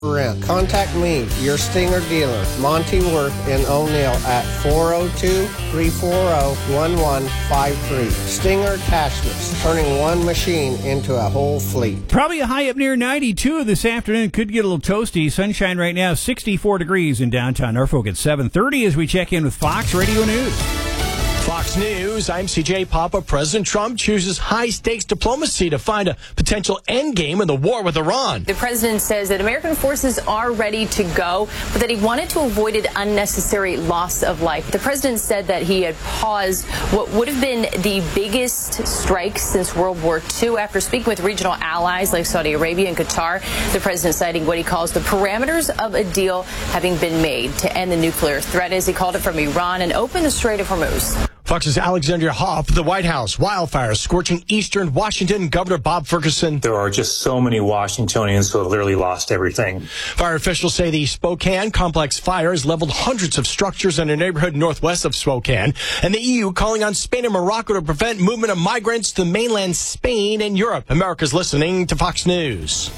Rent. Contact me, your Stinger dealer, Monty Worth in O'Neill at 402-340-1153. Stinger Attachments, turning one machine into a whole fleet. Probably a high up near 92 this afternoon. Could get a little toasty. Sunshine right now, 64 degrees in downtown Norfolk at 7:30 as we check in with Fox Radio News. Fox News, I'm CJ Papa. President Trump chooses high-stakes diplomacy to find a potential endgame in the war with Iran. The president says that American forces are ready to go, but that he wanted to avoid an unnecessary loss of life. The president said that he had paused what would have been the biggest strike since World War II after speaking with regional allies like Saudi Arabia and Qatar. The president citing what he calls the parameters of a deal having been made to end the nuclear threat, as he called it, from Iran and open the Strait of Hormuz. Fox's Alexandria Hoff, the White House, wildfires scorching eastern Washington. Governor Bob Ferguson. There are just so many Washingtonians who have literally lost everything. Fire officials say the Spokane complex fire has leveled hundreds of structures in a neighborhood northwest of Spokane. And the EU calling on Spain and Morocco to prevent movement of migrants to mainland Spain and Europe. America's listening to Fox News.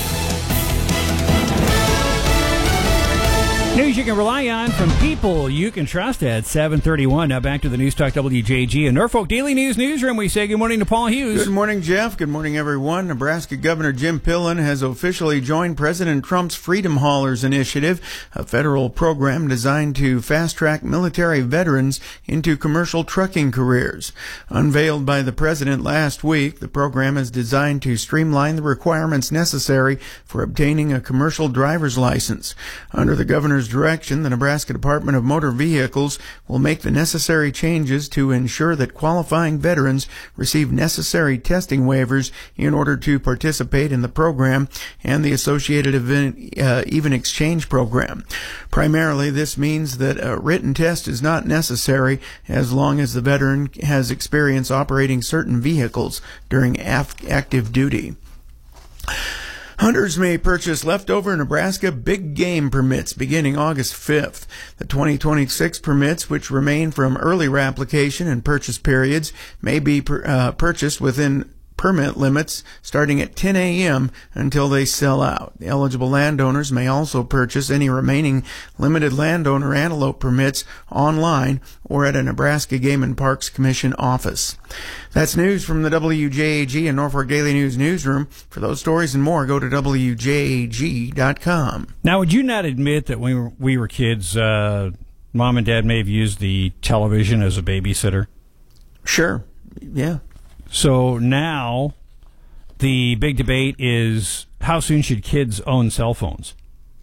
News you can rely on from people you can trust at 7:31. Now back to the News Talk WJG and Norfolk Daily News Newsroom. We say good morning to Paul Hughes. Good morning, Jeff. Good morning, everyone. Nebraska Governor Jim Pillen has officially joined President Trump's Freedom Haulers Initiative, a federal program designed to fast-track military veterans into commercial trucking careers. Unveiled by the president last week, the program is designed to streamline the requirements necessary for obtaining a commercial driver's license. Under the governor's direction, the Nebraska Department of Motor Vehicles will make the necessary changes to ensure that qualifying veterans receive necessary testing waivers in order to participate in the program and the associated even exchange program. Primarily, this means that a written test is not necessary as long as the veteran has experience operating certain vehicles during active duty. Hunters may purchase leftover Nebraska big game permits beginning August 5th. The 2026 permits, which remain from earlier application and purchase periods, may be purchased within permit limits starting at 10 a.m. until they sell out. The eligible landowners may also purchase any remaining limited landowner antelope permits online or at a Nebraska Game and Parks Commission office. That's news from the WJAG and Norfolk Daily News Newsroom. For those stories and more, go to WJAG.com. Now, would you not admit that when we were kids, Mom and Dad may have used the television as a babysitter? Sure. Yeah. So now the big debate is how soon should kids own cell phones?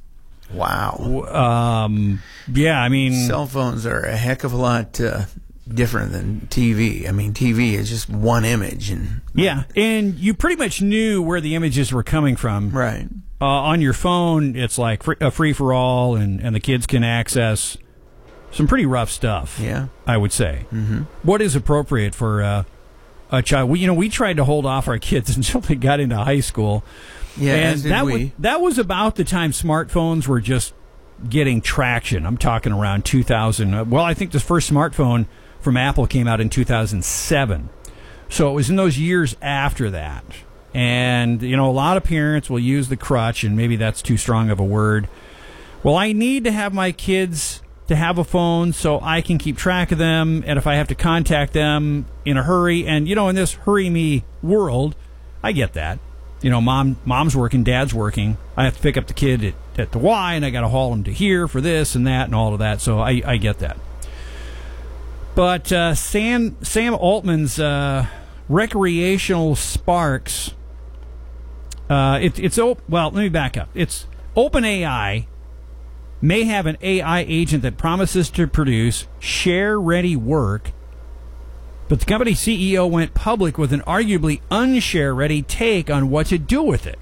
Wow. Yeah, I mean... Cell phones are a heck of a lot different than TV. I mean, TV is just one image. Yeah, and you pretty much knew where the images were coming from. Right. On your phone, it's like a free-for-all, and the kids can access some pretty rough stuff, yeah, I would say. Mm-hmm. What is appropriate for... a child? We tried to hold off our kids until they got into high school. Yeah, and that was about the time smartphones were just getting traction. I'm talking around 2000. Well, I think the first smartphone from Apple came out in 2007. So it was in those years after that. And, a lot of parents will use the crutch, and maybe that's too strong of a word. Well, I need to have my kids to have a phone so I can keep track of them, and if I have to contact them in a hurry, and in this hurry me world, I get that. Mom's working, Dad's working. I have to pick up the kid at the Y, and I got to haul him to here for this and that and all of that. So I get that. But Sam Altman's recreational sparks. Well, let me back up. It's OpenAI may have an AI agent that promises to produce share-ready work, but the company CEO went public with an arguably unshare-ready take on what to do with it.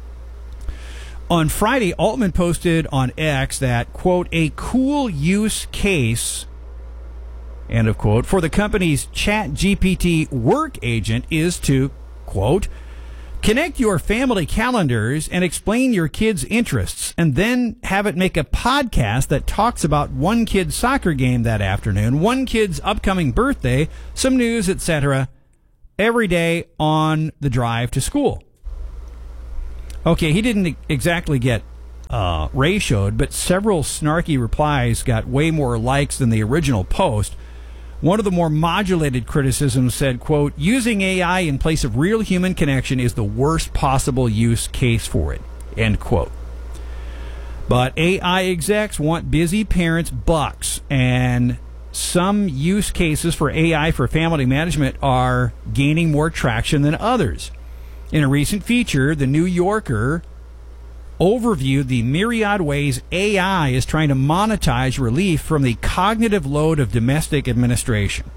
On Friday, Altman posted on X that, quote, a cool use case, end of quote, for the company's ChatGPT work agent is to, quote, connect your family calendars and explain your kids' interests, and then have it make a podcast that talks about one kid's soccer game that afternoon, one kid's upcoming birthday, some news, etc., every day on the drive to school. Okay, he didn't exactly get Ray showed, but several snarky replies got way more likes than the original post. One of the more modulated criticisms said, quote, using AI in place of real human connection is the worst possible use case for it, end quote. But AI execs want busy parents bucks, and some use cases for AI for family management are gaining more traction than others. In a recent feature, The New Yorker overviewed the myriad ways AI is trying to monetize relief from the cognitive load of domestic administration.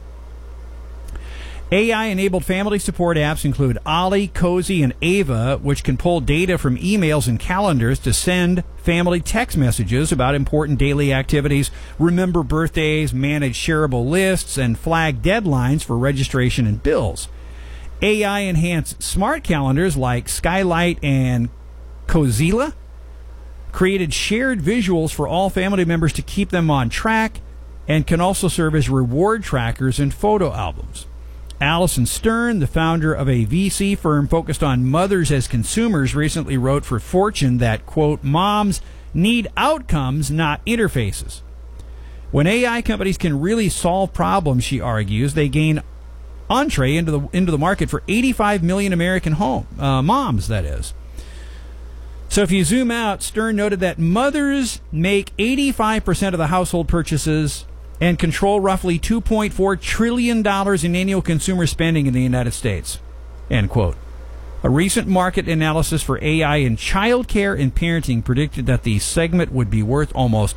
AI-enabled family support apps include Ollie, Cozy, and Ava, which can pull data from emails and calendars to send family text messages about important daily activities, remember birthdays, manage shareable lists, and flag deadlines for registration and bills. AI-enhanced smart calendars like Skylight and Cozilla created shared visuals for all family members to keep them on track and can also serve as reward trackers and photo albums. Allison Stern, the founder of a VC firm focused on mothers as consumers, recently wrote for Fortune that, quote, moms need outcomes, not interfaces. When AI companies can really solve problems, she argues, they gain entree into the market for 85 million American moms, that is. So if you zoom out, Stern noted that mothers make 85% of the household purchases and control roughly $2.4 trillion in annual consumer spending in the United States, end quote. A recent market analysis for AI in childcare and parenting predicted that the segment would be worth almost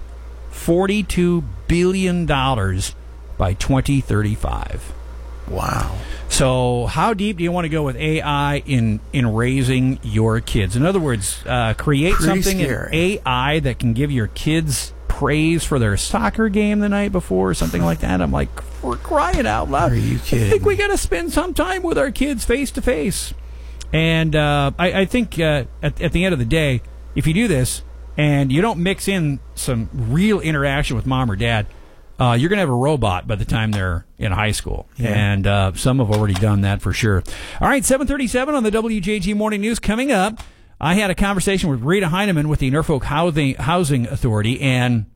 $42 billion by 2035. Wow. So how deep do you want to go with AI in raising your kids? In other words, create Pretty something scary. in AI that can give your kids praise for their soccer game the night before or something like that. I'm like, we're crying out loud. Are you kidding? I think we got to spend some time with our kids face to face. And I think at the end of the day, if you do this and you don't mix in some real interaction with mom or dad, you're going to have a robot by the time they're in high school. Yeah. And some have already done that for sure. All right, 7:37 on the WJG Morning News. Coming up, I had a conversation with Rita Heineman with the Norfolk Housing Authority, and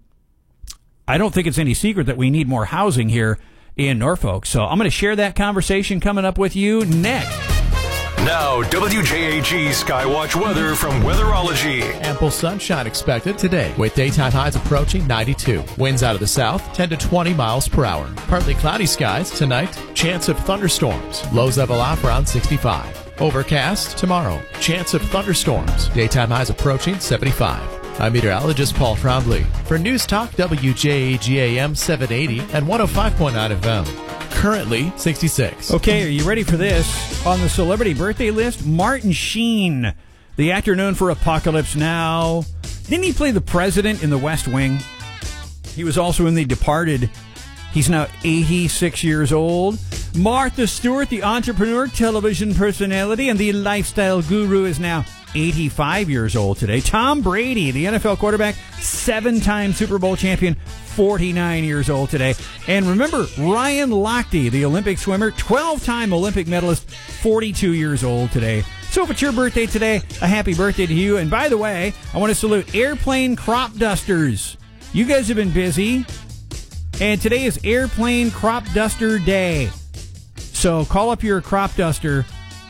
I don't think it's any secret that we need more housing here in Norfolk. So I'm going to share that conversation coming up with you next. Now, WJAG Skywatch weather from Weatherology. Ample sunshine expected today with daytime highs approaching 92. Winds out of the south 10 to 20 miles per hour. Partly cloudy skies tonight. Chance of thunderstorms. Lows level off around 65. Overcast tomorrow. Chance of thunderstorms. Daytime highs approaching 75. I'm meteorologist Paul Trombley for News Talk WJAG AM 780 and 105.9 FM. Currently 66. Okay, are you ready for this? On the celebrity birthday list, Martin Sheen, the actor known for Apocalypse Now. Didn't he play the president in The West Wing? He was also in The Departed. He's now 86 years old. Martha Stewart, the entrepreneur, television personality, and the lifestyle guru, is now 85 years old today. Tom Brady, the NFL quarterback, 7-time Super Bowl champion, 49 years old today. And remember, Ryan Lochte, the Olympic swimmer, 12-time Olympic medalist, 42 years old today. So if it's your birthday today, a happy birthday to you. And by the way, I want to salute Airplane Crop Dusters. You guys have been busy. And today is Airplane Crop Duster Day. So call up your crop duster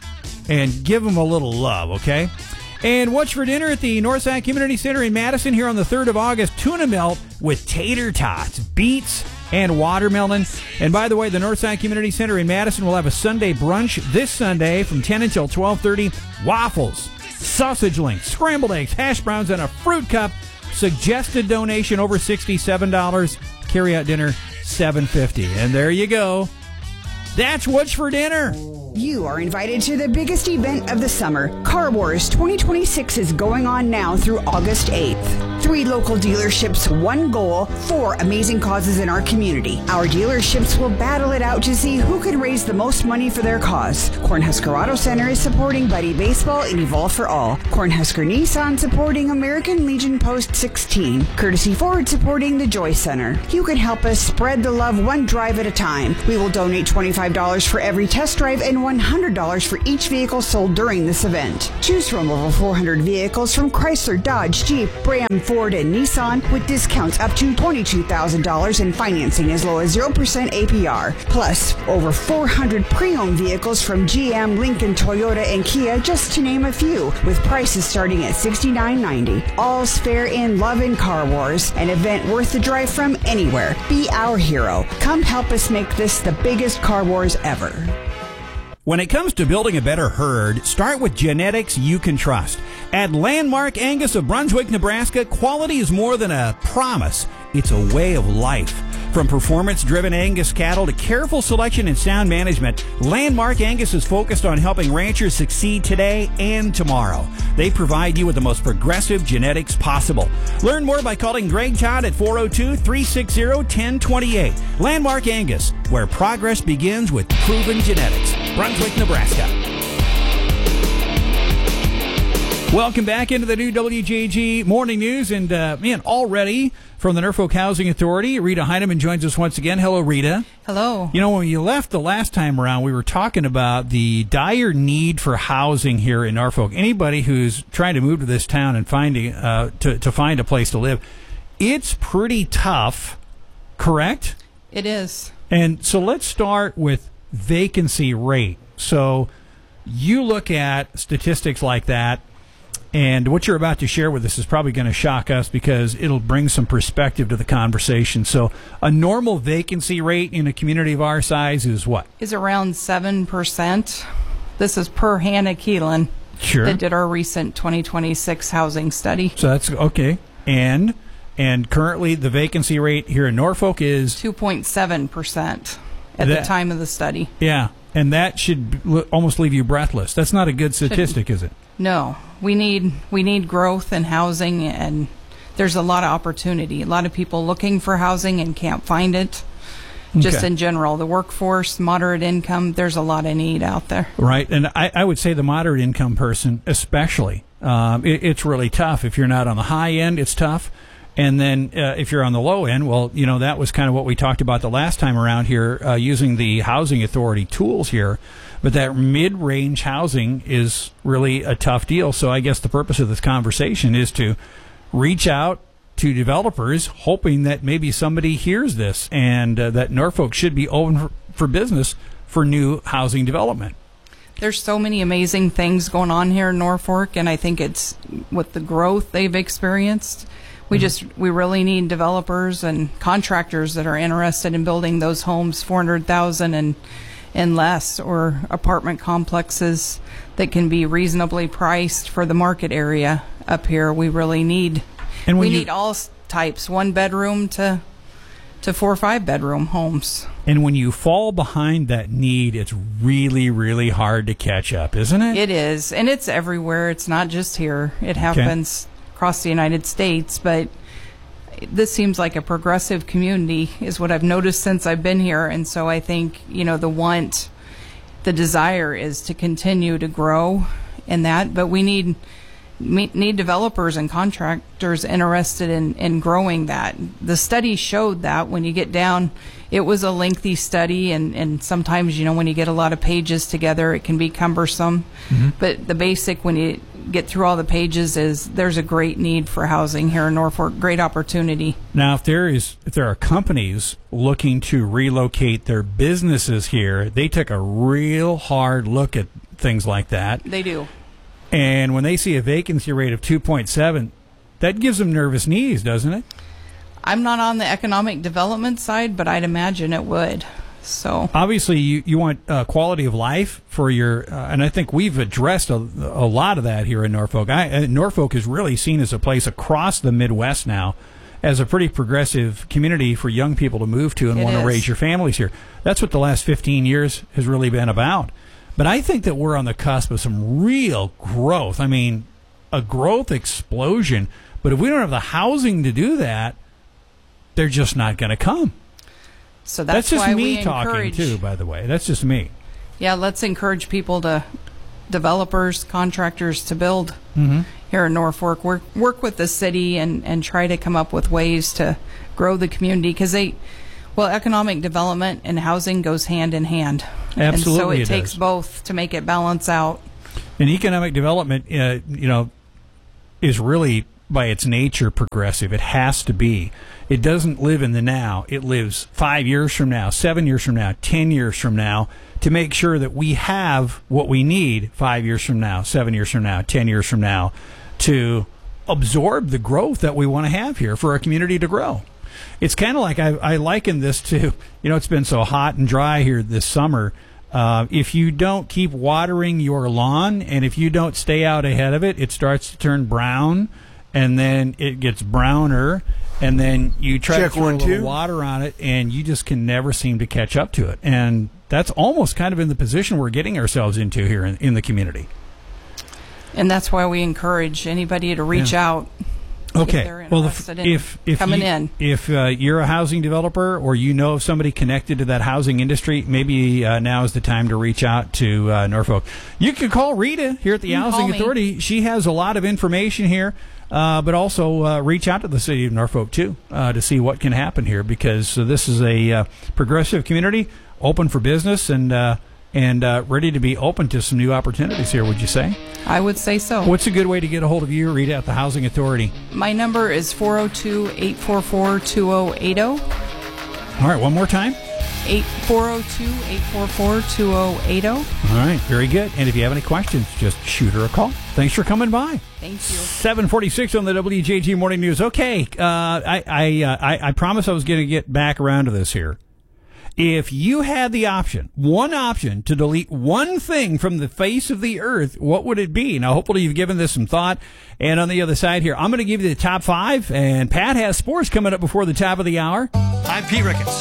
and give them a little love, okay? And what's for dinner at the Northside Community Center in Madison here on the 3rd of August? Tuna melt with tater tots, beets, and watermelon. And by the way, the Northside Community Center in Madison will have a Sunday brunch this Sunday from 10 until 12:30. Waffles, sausage links, scrambled eggs, hash browns, and a fruit cup. Suggested donation over $67. Carry-out dinner $7.50. And there you go. That's what's for dinner. You are invited to the biggest event of the summer. Car Wars 2026 is going on now through August 8th. 3 local dealerships, 1 goal, 4 amazing causes in our community. Our dealerships will battle it out to see who can raise the most money for their cause. Cornhusker Auto Center is supporting Buddy Baseball and Evolve for All. Cornhusker Nissan supporting American Legion Post 16. Courtesy Ford supporting the Joy Center. You can help us spread the love one drive at a time. We will donate $25 for every test drive and $100 for each vehicle sold during this event. Choose from over 400 vehicles from Chrysler, Dodge, Jeep, Ram, Ford, and Nissan with discounts up to $22,000 and financing as low as 0% APR. Plus, over 400 pre-owned vehicles from GM, Lincoln, Toyota, and Kia, just to name a few, with prices starting at $69.90. All's fair in love and Car Wars, an event worth the drive from anywhere. Be our hero. Come help us make this the biggest Car Wars ever. When it comes to building a better herd, start with genetics you can trust. At Landmark Angus of Brunswick, Nebraska, quality is more than a promise. It's a way of life. From performance-driven Angus cattle to careful selection and sound management, Landmark Angus is focused on helping ranchers succeed today and tomorrow. They provide you with the most progressive genetics possible. Learn more by calling Greg Todd at 402-360-1028. Landmark Angus, where progress begins with proven genetics. Brunswick, Nebraska. Welcome back into the new WJG Morning News. And, already from the Norfolk Housing Authority, Rita Heineman joins us once again. Hello, Rita. Hello. You know, when you left the last time around, we were talking about the dire need for housing here in Norfolk. Anybody who's trying to move to this town and finding to find a place to live, it's pretty tough, correct? It is. And so let's start with vacancy rate. So you look at statistics like that, and what you're about to share with us is probably going to shock us because it'll bring some perspective to the conversation. So a normal vacancy rate in a community of our size is what? Is around 7%. This is per Hannah Keelan. Sure. That did our recent 2026 housing study. So that's okay. And currently the vacancy rate here in Norfolk is 2.7% at the time of the study. Yeah. And that should almost leave you breathless. That's not a good statistic, is it? No. We need growth in housing, and there's a lot of opportunity. A lot of people looking for housing and can't find it. Just in general, the workforce, moderate income, there's a lot of need out there. Right. And I would say the moderate income person especially. It's really tough. If you're not on the high end, it's tough. And then if you're on the low end, well, you know, that was kind of what we talked about the last time around here, using the Housing Authority tools here. But that mid-range housing is really a tough deal. So I guess the purpose of this conversation is to reach out to developers, hoping that maybe somebody hears this and that Norfolk should be open for business for new housing development. There's so many amazing things going on here in Norfolk, and I think it's with the growth they've experienced. We really need developers and contractors that are interested in building those homes, 400,000 and less, or apartment complexes that can be reasonably priced for the market area up here. We really need, we need all types, 1 bedroom to 4 or 5 bedroom homes. And when you fall behind that need, it's really, really hard to catch up, isn't it? It is, and it's everywhere. It's not just here. It happens across the United States, but this seems like a progressive community is what I've noticed since I've been here. And so I think, you know, the desire is to continue to grow in that, but we need developers and contractors interested in growing that. The study showed that when you get down, it was a lengthy study, and sometimes, you know, when you get a lot of pages together, it can be cumbersome. But the basic, when you get through all the pages, is there's a great need for housing here in Norfolk, great opportunity. Now, if there are companies looking to relocate their businesses here, they take a real hard look at things like that. They do. And when they see a vacancy rate of 2.7, that gives them nervous knees, doesn't it? I'm not on the economic development side, but I'd imagine it would. So obviously, you want quality of life for your, and I think we've addressed a lot of that here in Norfolk. Norfolk is really seen as a place across the Midwest now as a pretty progressive community for young people to move to and want to raise your families here. That's what the last 15 years has really been about. But I think that we're on the cusp of some real growth. I mean, a growth explosion. But if we don't have the housing to do that, they're just not going to come. So that's just why me we talking encourage, too, by the way. That's just me. Yeah, let's encourage people developers, contractors to build here in Norfolk. Work with the city and try to come up with ways to grow the community because economic development and housing goes hand in hand. Absolutely, and so it takes both to make it balance out. And economic development, is really by its nature progressive. It has to be. It doesn't live in the now. It lives 5 years from now, 7 years from now, 10 years from now, to make sure that we have what we need 5 years from now, 7 years from now, 10 years from now, to absorb the growth that we want to have here for our community to grow. It's kind of like I liken this to, it's been so hot and dry here this summer. If you don't keep watering your lawn and if you don't stay out ahead of it, it starts to turn brown and then it gets browner and then you try to throw a little water on it and you just can never seem to catch up to it. And that's almost kind of in the position we're getting ourselves into here in the community. And that's why we encourage anybody to reach out. Okay. Well, if you're a housing developer or you know of somebody connected to that housing industry, maybe now is the time to reach out to Norfolk. You can call Rita here at the Housing Authority. She has a lot of information here, but also reach out to the city of Norfolk too to see what can happen here because this is a progressive community, open for business and ready to be open to some new opportunities here, would you say? I would say so. What's a good way to get a hold of you, Rita, at the Housing Authority? My number is 402-844-2080. All right, one more time. 402-844-2080. All right, very good. And if you have any questions, just shoot her a call. Thanks for coming by. Thank you. 7:46 on the WJG Morning News. Okay, I promised I was going to get back around to this here. If you had the one option to delete one thing from the face of the earth, what would it be? Now, hopefully you've given this some thought. And on the other side here, I'm going to give you the top 5. And Pat has sports coming up before the top of the hour. I'm Pete Ricketts.